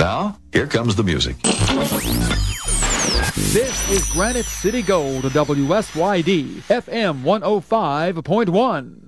Now, here comes the music. This is Granite City Gold, WSYD, FM 105.1.